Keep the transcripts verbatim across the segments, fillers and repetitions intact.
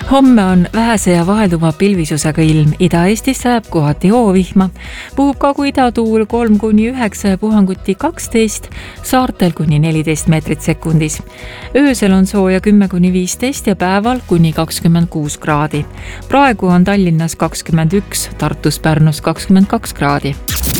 Homme on vähese ja vahelduva pilvisusega ilm. Ida-Eestis sajab kohati hoovihma. Puhub Kagu-Ida tuul kolm kuni üheksa ja puhanguti kaksteist, saartel kuni neliteist meetrit sekundis. Öösel on sooja kümme kuni viisteist ja päeval kuni kakskümmend kuus kraadi. Praegu on Tallinnas kakskümmend üks, Tartus Pärnus kakskümmend kaks kraadi.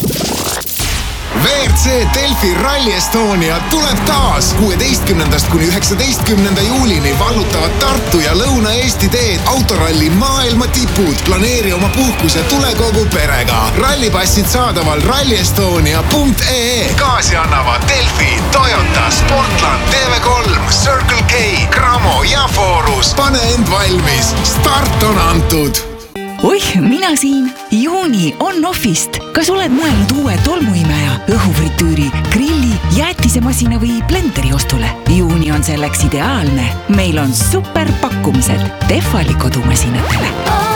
V R C Delfi Rally Estonia tuleb taas kuueteistkümnendast kuni üheksateistkümnenda juulini vallutavad Tartu ja Lõuna-Eesti teed autoralli maailma tipud. Planeeri oma puhkus ja tule kogu perega. Rallipassid saadaval rally estonia punkt ee ee. Gaasi annavad Delfi, Toyota, Sportland, T V kolm, Circle K, Cramo ja Forus. Pane end valmis. Start on antud. Oih, mina siin. Juuni on Offist. Kas oled mõelnud uue tolmuimeja, õhufritüüri, grilli, jäätisemasina või blenderi ostule? Juuni on selleks ideaalne. Meil on super pakkumised Tehvali kodumasinatele.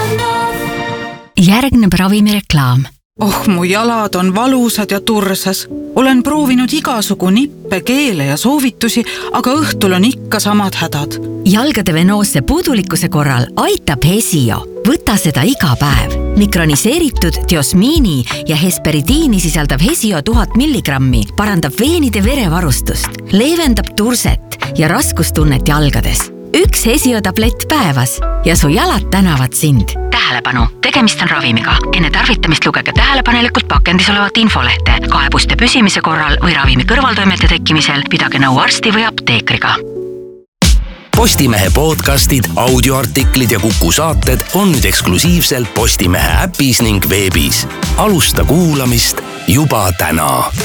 Järgneb ravimireklaam. Oh, mu jalad on valusad ja tursas. Olen proovinud igasugu nippe, keele ja soovitusi, aga õhtul on ikka samad hädad. Jalgade venoosse puudulikkuse korral aitab Hesio. Võta seda iga päev. Mikroniseeritud diosmiini ja hesperidiini sisaldav Hesio tuhat milligrammi parandab veenide verevarustust, leevendab turset ja raskustunnet jalgades. Üks Hesio tablett päevas ja su jalad tänavad sind. Tähelepanu, tegemist on ravimiga. Enne tarvitamist lugege tähelepanelikult pakendis olevat infolehte. Kaebuste püsimise korral või ravimi kõrvaltoimete tekkimisel pidage nõu arsti või apteekriga. Postimehe podcastid, audioartiklid ja Kuku saated on nüüd eksklusiivselt Postimehe äpis ning veebis. Alusta kuulamist juba täna.